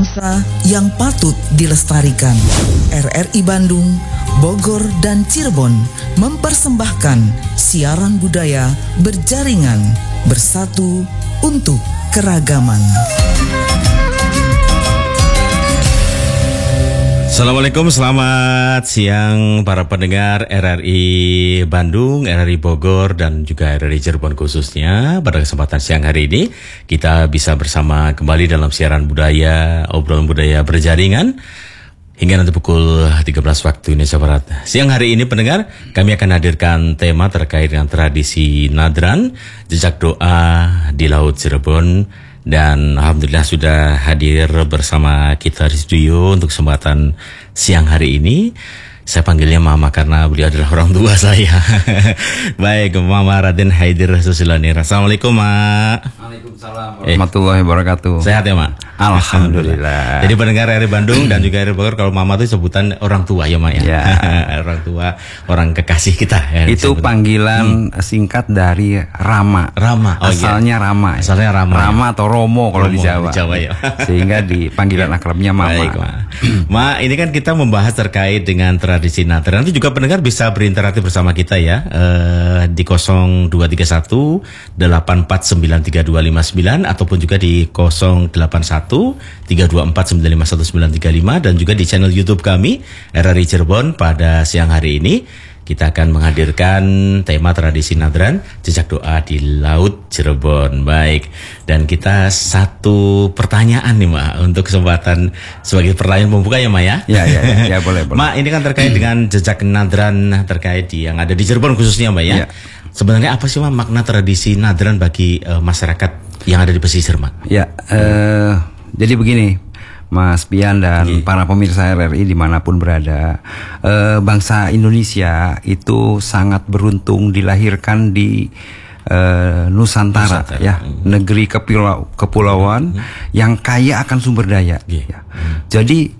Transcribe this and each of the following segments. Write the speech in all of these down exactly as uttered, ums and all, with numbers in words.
bangsa yang patut dilestarikan. R R I Bandung, Bogor, dan Cirebon mempersembahkan siaran budaya berjaringan, bersatu untuk keragaman. Assalamualaikum, selamat siang para pendengar R R I Bandung, R R I Bogor, dan juga R R I Cirebon khususnya. Pada kesempatan siang hari ini, kita bisa bersama kembali dalam siaran budaya, obrolan budaya berjaringan, hingga nanti pukul tiga belas waktu Indonesia Barat. Siang hari ini pendengar, kami akan hadirkan tema terkait dengan tradisi Nadran, jejak doa di Laut Cirebon. Dan alhamdulillah sudah hadir bersama kita di studio untuk kesempatan siang hari ini. Saya panggilnya Mama karena beliau adalah orang tua saya. Baik, Mama Raden Haidir Susilani. Assalamualaikum, Ma. Waalaikumsalam warahmatullahi wabarakatuh. Sehat ya, Ma? Alhamdulillah. Jadi pendengar R R I Bandung dan juga R R I Bogor, kalau Mama itu sebutan orang tua ya, Ma ya. Ya. Orang tua, orang kekasih kita. Ya, itu disebut. panggilan hmm. singkat dari Rama. Rama. Oh, Asalnya iya. Rama. Ya. Asalnya Rama. Rama ya. atau Romo kalau Romo, di Jawa. Di Jawa ya. Sehingga di panggilan akrabnya Mama. Baik, Ma. Ma, ini kan kita membahas terkait dengan tradisi Nadran. Nanti juga pendengar bisa berinteraktif bersama kita ya, eh, di nol dua tiga satu delapan empat sembilan tiga dua lima sembilan ataupun juga di nol delapan satu tiga dua empat sembilan lima satu sembilan tiga lima, dan juga di channel YouTube kami R R I Cirebon. Pada siang hari ini kita akan menghadirkan tema tradisi Nadran, jejak doa di Laut Cirebon. Baik, dan kita satu pertanyaan nih, Ma, untuk kesempatan sebagai pertanyaan pembuka ya, Ma ya? Ya, ya, ya, ya boleh, boleh. Ma, ini kan terkait dengan jejak Nadran terkait di, yang ada di Cirebon khususnya, Ma ya? Ya. Sebenarnya apa sih, Ma, makna tradisi Nadran bagi uh, masyarakat yang ada di pesisir, Ma? Ya, uh, jadi begini, Mas Pian dan yeah. para pemirsa R R I dimanapun berada, eh, bangsa Indonesia itu sangat beruntung dilahirkan di eh, Nusantara, Nusantara, ya, mm. negeri kepulau, kepulauan mm. yang kaya akan sumber daya. Yeah. Ya. Mm. Jadi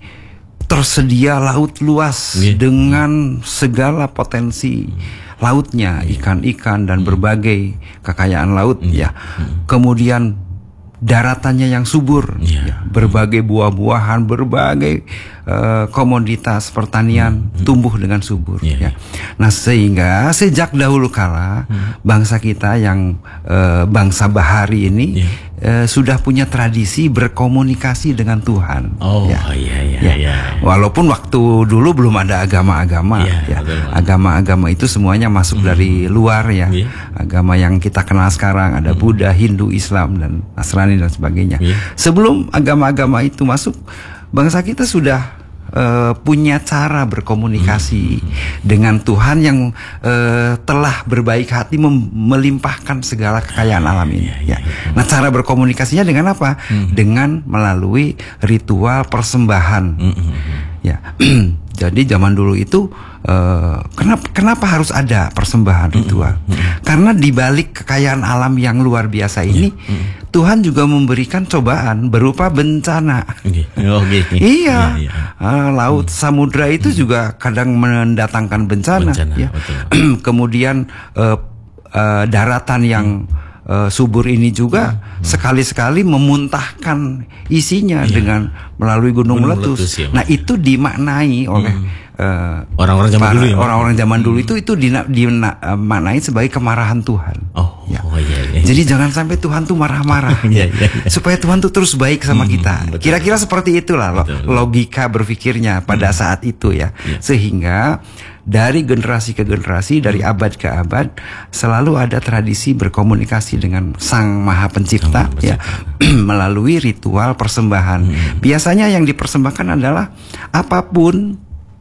tersedia laut luas yeah. dengan segala potensi mm. lautnya, ikan-ikan dan mm. berbagai kekayaan laut, mm. ya. Mm. Kemudian daratannya yang subur, yeah. ya, berbagai buah-buahan, berbagai uh, komoditas pertanian mm-hmm. tumbuh dengan subur. Yeah. Ya. Nah, sehingga sejak dahulu kala mm-hmm. bangsa kita yang uh, bangsa bahari ini yeah. uh, sudah punya tradisi berkomunikasi dengan Tuhan. Oh, ya. iya, iya, ya. iya. Walaupun waktu dulu belum ada agama-agama, yeah, ya. Agama-agama itu semuanya masuk mm-hmm. dari luar, ya. Yeah. Agama yang kita kenal sekarang ada mm-hmm. Buddha, Hindu, Islam, dan Nasrani dan sebagainya. Yeah. Sebelum agama-agama itu masuk, bangsa kita sudah uh, punya cara berkomunikasi mm-hmm. dengan Tuhan yang uh, telah berbaik hati mem- melimpahkan segala kekayaan alam ini. Yeah, yeah, yeah. Nah, cara berkomunikasinya dengan apa? Mm-hmm. Dengan melalui ritual persembahan. Mm-hmm. Ya. Jadi zaman dulu itu uh, kenapa kenapa harus ada persembahan ritual? Mm-hmm. Karena di balik kekayaan alam yang luar biasa ini, mm-hmm. Tuhan juga memberikan cobaan berupa bencana. Okay. Oh, okay. Iya, yeah, yeah. Uh, laut, mm-hmm. samudra itu mm-hmm. juga kadang mendatangkan bencana. bencana ya. Kemudian uh, uh, daratan yang mm-hmm. Uh, subur ini juga hmm. sekali-sekali memuntahkan isinya yeah. dengan melalui gunung, gunung meletus. meletus ya, nah, itu dimaknai oleh hmm. uh, orang-orang zaman para, dulu. Ya, orang-orang zaman hmm. dulu itu itu dimaknai sebagai kemarahan Tuhan. Oh, ya. oh iya, iya. Jadi jangan sampai Tuhan tuh marah-marah. yeah, yeah, yeah. Supaya Tuhan tuh terus baik sama hmm, kita. Betul. Kira-kira seperti itulah betul, betul. logika berpikirnya pada hmm. saat itu ya. Yeah. Sehingga dari generasi ke generasi, dari abad ke abad, selalu ada tradisi berkomunikasi dengan Sang Maha Pencipta, Sang ya, melalui ritual persembahan. Hmm. Biasanya yang dipersembahkan adalah apapun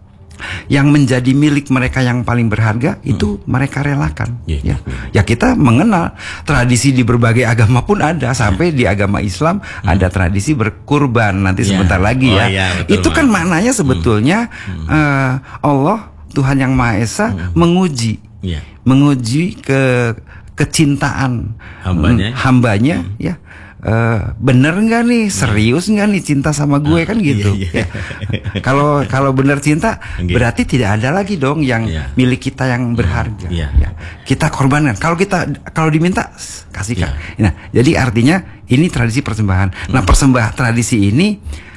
yang menjadi milik mereka yang paling berharga, itu hmm. mereka relakan. Yeah. Ya, ya kita mengenal tradisi di berbagai agama pun ada, sampai di agama Islam hmm. ada tradisi berkurban. Nanti yeah. sebentar lagi oh, ya. Yeah, betul, itu kan maknanya sebetulnya hmm. uh, Allah Tuhan yang Maha Esa hmm. menguji, yeah. menguji ke kecintaan hambanya, hambanya hmm. ya. Uh, bener nggak nih, serius nggak nih cinta sama gue, ah, kan gitu. Iya, iya. Kalau kalau bener cinta, okay. berarti tidak ada lagi dong yang yeah. milik kita yang berharga. Yeah. Ya. Kita korbankan. Kalau kita kalau diminta kasihkan. Yeah. Nah, jadi artinya ini tradisi persembahan. Hmm. Nah, persembah tradisi ini